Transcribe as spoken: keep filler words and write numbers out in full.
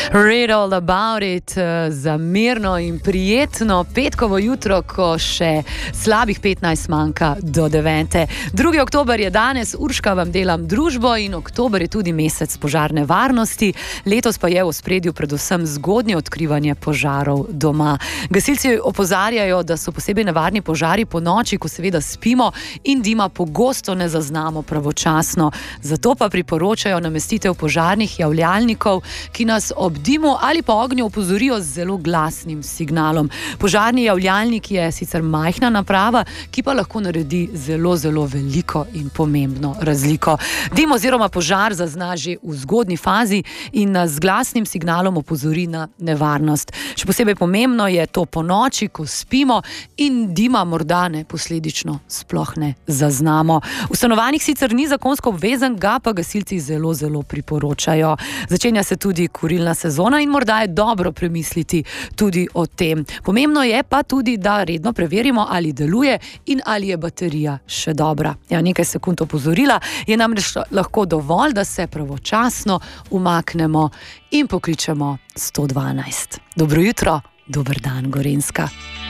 Read all about it za mirno in prijetno petkovo jutro, ko še slabih petnajst manjka do devete. drugi oktober je danes, Urška vam delam družbo in oktober je tudi mesec požarne varnosti. Letos pa je v ospredju predvsem zgodnje odkrivanje požarov doma. Gasilci opozarjajo, da so posebej nevarni požari po noči, ko seveda spimo in dima pogosto ne zaznamo pravočasno. Zato pa priporočajo namestitev požarnih javljalnikov, ki nas ob dimu ali pa ognju opozorijo z zelo glasnim signalom. Požarni javljalnik je sicer majhna naprava, ki pa lahko naredi zelo, zelo veliko in pomembno razliko. Dim oziroma požar zazna že v zgodnji fazi in nas z glasnim signalom opozori na nevarnost. Še posebej pomembno je to po noči, ko spimo in dima morda ne posledično sploh ne zaznamo. V stanovanjih sicer ni zakonsko obvezen, ga pa gasilci zelo, zelo priporočajo. Začenja se tudi kurilna sezona in morda je dobro premisliti tudi o tem. Pomembno je pa tudi, da redno preverimo, ali deluje in ali je baterija še dobra. Ja, nekaj sekund opozorila je namreč lahko dovolj, da se pravočasno umaknemo in pokličemo sto dvanajst. Dobro jutro, dober dan, Gorenjska.